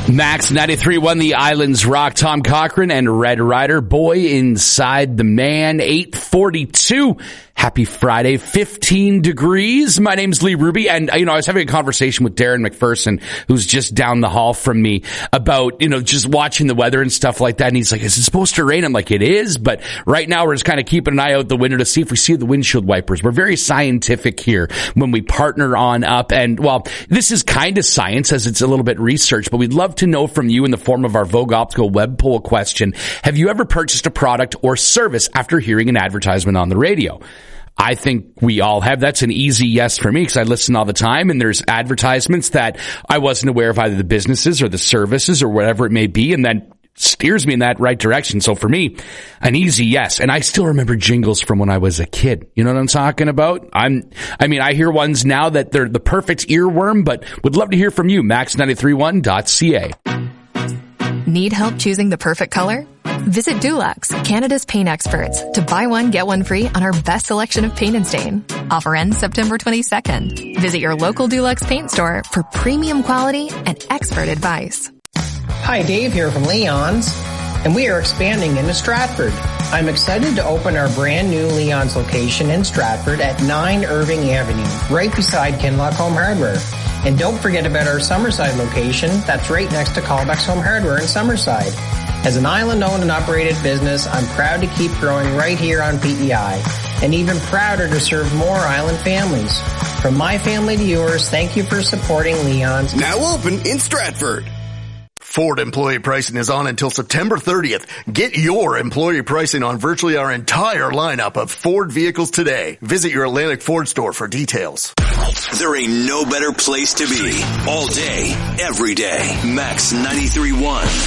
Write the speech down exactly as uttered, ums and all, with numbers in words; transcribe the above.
Max ninety-three point one, the Islands Rock. Tom Cochran and Red Rider. Boy Inside the Man. eight forty-two. Happy Friday, fifteen degrees. My name's Lee Ruby, and, you know, I was having a conversation with Darren McPherson, who's just down the hall from me, about, you know, just watching the weather and stuff like that, and he's like, is it supposed to rain? I'm like, it is, but right now we're just kind of keeping an eye out the window to see if we see the windshield wipers. We're very scientific here when we partner on up, and, well, this is kind of science as it's a little bit research, but we'd love to know from you in the form of our Vogue Optical web poll question, have you ever purchased a product or service after hearing an advertisement on the radio? I think we all have. That's an easy yes for me because I listen all the time, and there's advertisements that I wasn't aware of, either the businesses or the services or whatever it may be, and then steers me in that right direction. So for me, an easy yes. And I still remember jingles from when I was a kid. You know what I'm talking about? I'm, I mean, I hear ones now that they're the perfect earworm, but would love to hear from you. max nine three one dot c a. Need help choosing the perfect color? Visit Dulux, Canada's paint experts, to buy one, get one free on our best selection of paint and stain. Offer ends September twenty-second. Visit your local Dulux paint store for premium quality and expert advice. Hi, Dave here from Leon's, and we are expanding into Stratford. I'm excited to open our brand new Leon's location in Stratford at nine Irving Avenue, right beside Kinlock Home Hardware. And don't forget about our Summerside location that's right next to Callbacks Home Hardware in Summerside. As an island-owned and operated business, I'm proud to keep growing right here on P E I, and even prouder to serve more island families. From my family to yours, thank you for supporting Leon's. Now open in Stratford. Ford employee pricing is on until September thirtieth. Get your employee pricing on virtually our entire lineup of Ford vehicles today. Visit your Atlantic Ford store for details. There ain't no better place to be. All day, every day. Max ninety-three point one.